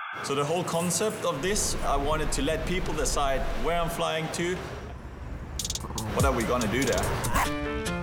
So the whole concept of this, I wanted to let people decide where I'm flying to. What are we gonna do there?